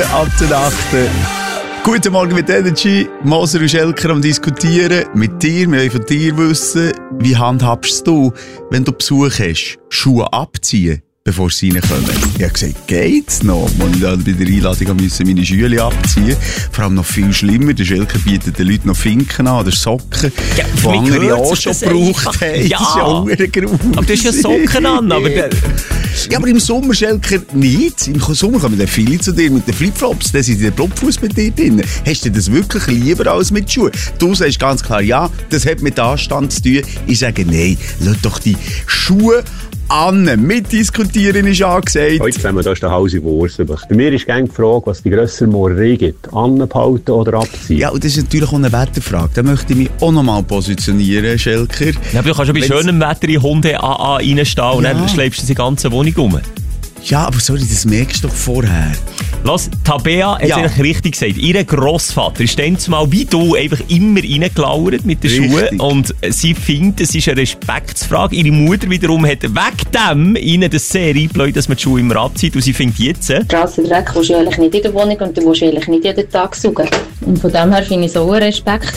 ab der 8. Guten Morgen mit Energy. Moser und Schelker am Diskutieren mit dir. Wir wollen von dir wissen, wie handhabst du, wenn du Besuch hast, Schuhe abziehen, bevor sie reinkommen? Ich habe gesagt, geht's noch? Als ich dann bei der Einladung musste meine Schuhe abziehen. Vor allem noch viel schlimmer. Der Schelker bietet den Leuten noch Finken an oder Socken, ja, die andere auch schon gebraucht haben. Ja. Das ist ja auch grausam. Aber du hast ja Socken an. Aber ja, aber im Sommer, Schelker, nicht. Im Sommer kommen dann viele zu dir mit den Flipflops. Dann sind die Blobfuß mit dir drin. Hast du das wirklich lieber als mit Schuhen? Du sagst ganz klar, ja, das hat mit Anstand zu tun. Ich sage, nein, lass doch die Schuhe an. Mitdiskutieren ist angesagt. Heute zusammen, da ist der Hausi Wursenbach. Bei mir ist gerne die Frage, was die grössere Moorerei gibt. Anbehalten oder abziehen? Ja, und das ist natürlich auch eine Wetterfrage. Da möchte ich mich auch noch mal positionieren, Schelker. Ja, aber du kannst ja bei schönem Wetter in Hunde AA reinstehen und dann schläfst du die ganze Wohnung um. Ja, aber sorry, das merkst du doch vorher. Lass, Tabea hat es eigentlich richtig gesagt. Ihr Grossvater ist dann zumal wie du einfach immer reingelauert mit den Schuhen. Und sie findet, es ist eine Respektsfrage. Ihre Mutter wiederum hat wegen dem ihnen das sehr eingebläut, dass man die Schuhe immer abzieht. Und sie findet jetzt... Strassendreck willst du eigentlich nicht in der Wohnung und du willst eigentlich nicht jeden Tag saugen. Und von dem her finde ich so einen Respekt